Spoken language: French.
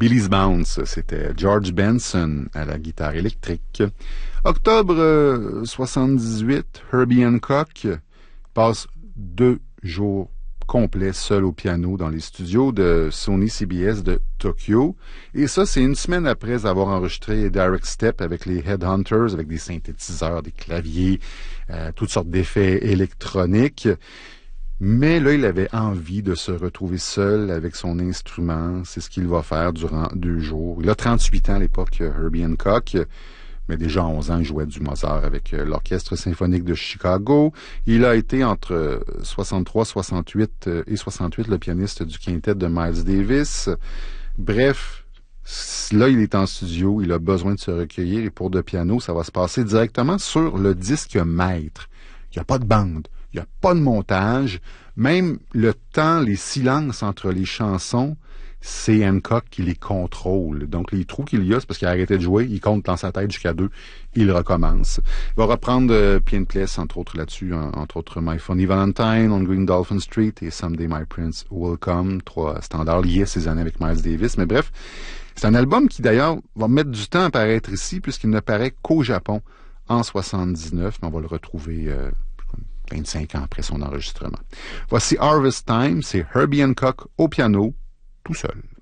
Billy's Bounce, c'était George Benson à la guitare électrique. Octobre 78, Herbie Hancock passe 2 jours complets seul au piano dans les studios de Sony CBS de Tokyo. Et ça, c'est une semaine après avoir enregistré Direct Step avec les Headhunters, avec des synthétiseurs, des claviers, toutes sortes d'effets électroniques. Mais là, il avait envie de se retrouver seul avec son instrument. C'est ce qu'il va faire durant 2 jours. Il a 38 ans à l'époque, Herbie Hancock. Mais déjà à 11 ans, il jouait du Mozart avec l'Orchestre symphonique de Chicago. Il a été entre 63, 68 et 68 le pianiste du quintet de Miles Davis. Bref, là, il est en studio. Il a besoin de se recueillir. Et pour de piano, ça va se passer directement sur le disque maître. Il n'y a pas de bande. Il n'y a pas de montage. Même le temps, les silences entre les chansons, c'est Hancock qui les contrôle. Donc, les trous qu'il y a, c'est parce qu'il a arrêté de jouer. Il compte dans sa tête jusqu'à 2. Il recommence. Il va reprendre Pian Place, entre autres là-dessus, entre autres My Funny Valentine, On Green Dolphin Street et Someday My Prince Will Come. 3 standards liés à ces années avec Miles Davis. Mais bref, c'est un album qui, d'ailleurs, va mettre du temps à paraître ici, puisqu'il ne paraît qu'au Japon en 79. Mais on va le retrouver 25 ans après son enregistrement. Voici Harvest Time, c'est Herbie Hancock au piano, tout seul.